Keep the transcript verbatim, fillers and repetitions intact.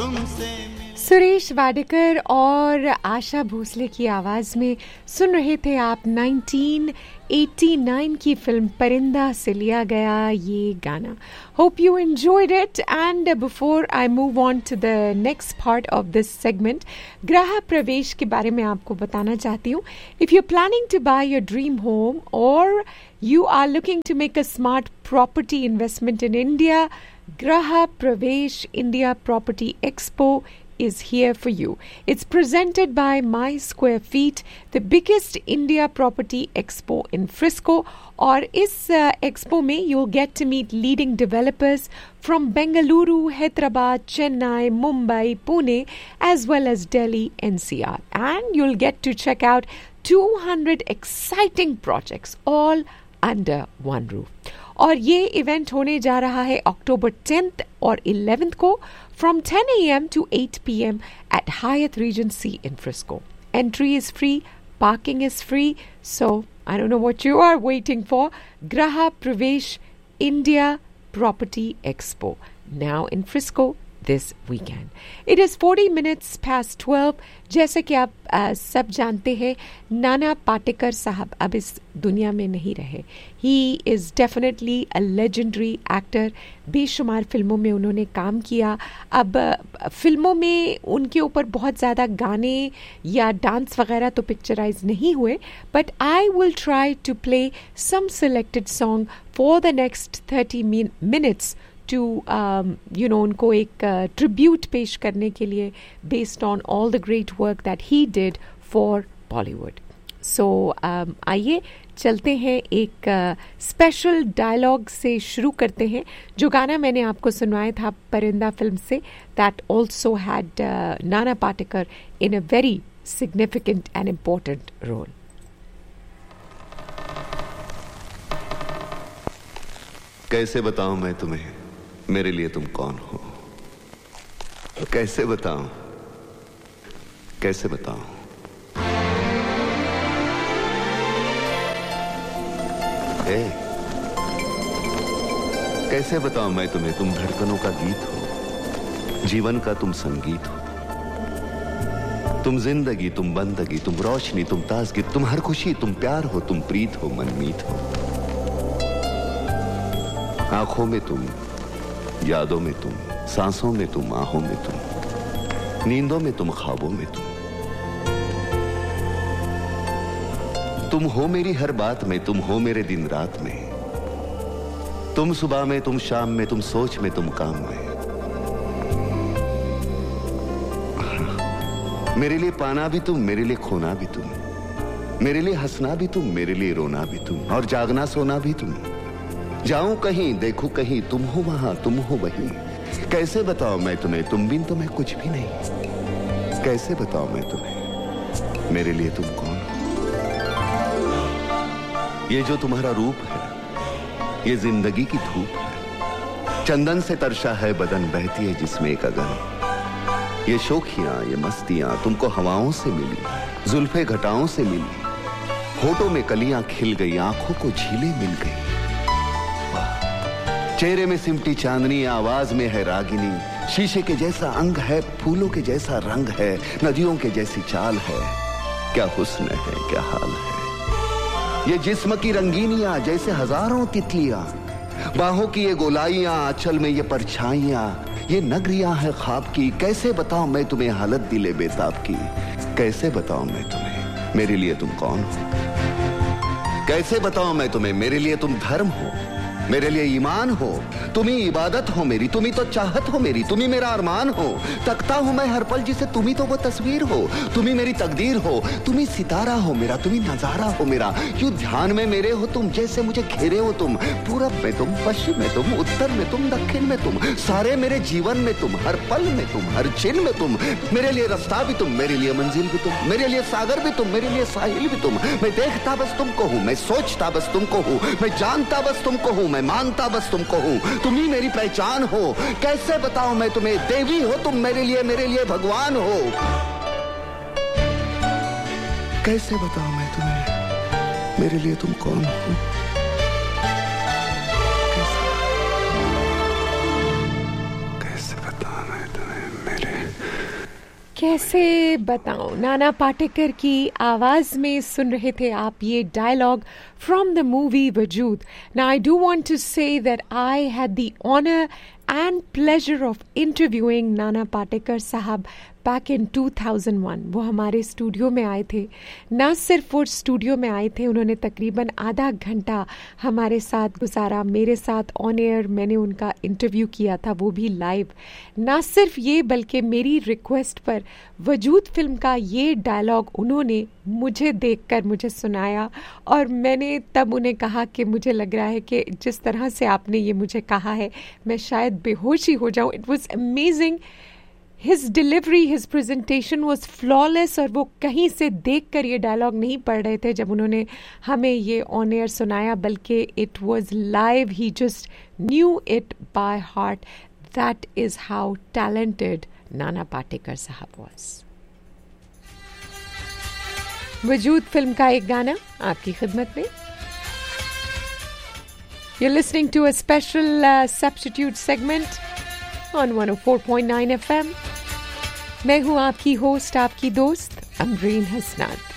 सुरेश वाडेकर और आशा भोसले की आवाज में सुन रहे थे आप नाइनटीन एटी नाइन की फिल्म परिंदा से लिया गया ये गाना. Hope you enjoyed it. And before I move on to the next part of this segment, गृह प्रवेश के बारे में आपको बताना चाहती हूँ. If you are planning to by your dream home और you are looking to make a smart property investment in India, Graha Pravesh India Property Expo is here for you. It's presented by My Square Feet, the biggest India property expo in Frisco. और इस expo में you'll get to meet leading developers from Bengaluru, Hyderabad, Chennai, Mumbai, Pune, as well as Delhi N C R. And you'll get to check out two hundred exciting projects all under one roof. और ये event होने जा रहा है October tenth और eleventh को from ten a m to eight p m at Hyatt Regency in Frisco. Entry is free, parking is free, so I don't know what you are waiting for. Graha Pravesh India Property Expo, now in Frisco this weekend. It is forty minutes past twelve. जैसे कि आप आ, सब जानते हैं, नाना पाटेकर साहब अब इस दुनिया में नहीं रहे. He is definitely a legendary actor. बेशुमार फिल्मों में उन्होंने काम किया. अब फिल्मों में उनके ऊपर बहुत ज़्यादा गाने या डांस वगैरह तो पिक्चराइज नहीं हुए, but I will try to play some selected song for the next thirty minutes to um, you know उनको एक ट्रिब्यूट पेश करने के लिए based on all the great work that he did for Bollywood. So um, आइए चलते हैं, एक स्पेशल uh, डायलॉग से शुरू करते हैं. जो गाना मैंने आपको सुनवाया था परिंदा फिल्म से, that also had uh, Nana Patekar in a very significant and important role. कैसे बताऊं मैं तुम्हें मेरे लिए तुम कौन हो? कैसे बताऊं, कैसे बताऊं? ए, कैसे बताऊं मैं तुम्हें? तुम धड़कनों का गीत हो, जीवन का तुम संगीत हो. तुम जिंदगी, तुम बंदगी, तुम रोशनी, तुम ताजगी, तुम हर खुशी, तुम प्यार हो, तुम प्रीत हो, मनमीत हो. आंखों में तुम, यादों में तुम, सांसों में तुम, आहों में तुम, नींदों में तुम, ख्वाबों में तुम. तुम हो मेरी हर बात में, तुम हो मेरे दिन रात में. तुम सुबह में, तुम शाम में, तुम सोच में, तुम काम में. मेरे लिए पाना भी तुम, मेरे लिए खोना भी तुम, मेरे लिए हंसना भी तुम, मेरे लिए रोना भी तुम, और जागना सोना भी तुम. जाऊं कहीं, देखूं कहीं, तुम हो वहां, तुम हो वहीं. कैसे बताऊं मैं तुम्हें, तुम बिन तो मैं कुछ भी नहीं. कैसे बताऊं मैं तुम्हें मेरे लिए तुम कौन हो? ये जो तुम्हारा रूप है, ये जिंदगी की धूप है. चंदन से तरशा है बदन, बहती है जिसमें एक अगन. ये शोखियां, ये मस्तियां तुमको हवाओं से मिली, जुल्फे घटाओं से मिली. होठों में कलियां खिल गई, आंखों को झीलें मिल गई. चेहरे में सिमटी चांदनी, आवाज में है रागिनी. शीशे के जैसा अंग है, फूलों के जैसा रंग है, नदियों के जैसी चाल है. क्या हुस्न है, क्या हाल है. ये जिस्म की रंगीनियां जैसे हजारों तितलियां, बाहों की ये गोलाइयां, आंचल में ये परछाइयां, ये नगरियां है ख्वाब की. कैसे बताऊं मैं तुम्हें हालत दिले बेताब की. कैसे बताऊं मैं तुम्हें मेरे लिए तुम कौन हो? कैसे बताऊं मैं तुम्हें मेरे लिए तुम धर्म हो, मेरे लिए ईमान हो. तुम ही इबादत हो मेरी, तुम ही तो चाहत हो मेरी, तुम ही मेरा अरमान हो. तकता हूं मैं हर पल जिसे, तुम ही तो वो तस्वीर हो, तुम ही मेरी तकदीर हो. तुम ही सितारा हो मेरा, तुम ही नजारा हो मेरा. यूं ध्यान में मेरे हो तुम, जैसे मुझे घेरे हो तुम. पूरब में तुम, पश्चिम में तुम, उत्तर में तुम, दक्षिण में तुम. सारे मेरे जीवन में तुम, हर पल में तुम, हर छिन में तुम. मेरे लिए रास्ता भी तुम, मेरे लिए मंजिल भी तुम, मेरे लिए सागर भी तुम, मेरे लिए साहिल भी तुम. मैं देखता बस तुमको हूँ, मैं सोचता बस तुमको हूँ, मैं जानता बस तुमको हूँ, मैं मानता बस तुमको हूँ. तुम ही मेरी पहचान हो. कैसे बताऊं मैं तुम्हें, देवी हो तुम मेरे लिए, मेरे लिए भगवान हो. कैसे बताऊं मैं तुम्हें मेरे लिए तुम कौन हो? कैसे, कैसे बताऊं मैं तुम्हें मेरे कैसे बताऊं, नाना पाटेकर की आवाज में सुन रहे थे आप ये डायलॉग फ्रॉम द मूवी वजूद. Now I do want to say that I had the honour and pleasure of interviewing Nana Patekar साहब back in two thousand one. वो हमारे स्टूडियो में आए थे. ना सिर्फ वो स्टूडियो में आए थे, उन्होंने तकरीबन आधा घंटा हमारे साथ गुजारा, मेरे साथ ऑन एयर. मैंने उनका इंटरव्यू किया था, वो भी लाइव. ना सिर्फ ये बल्कि मेरी रिक्वेस्ट पर वजूद फिल्म का ये डायलॉग उन्होंने मुझे देखकर मुझे सुनाया और मैंने तब उन्हें कहा कि मुझे लग रहा है कि जिस तरह से आपने ये मुझे कहा है मैं शायद बेहोश ही हो जाऊं. It was amazing. His delivery, his presentation was flawless और वो कहीं से देख कर ये डायलॉग नहीं पढ़ रहे थे जब उन्होंने हमें ये ऑन एयर सुनाया, बल्कि it was live. He just knew it by heart. That is how talented Nana Patekar साहब वॉज. वजूद फिल्म का एक गाना आपकी खिदमत में. You're listening to a special uh, substitute segment on one oh four point nine F M. मैं हूँ आपकी होस्ट, आपकी दोस्त अमरीन हसनाद.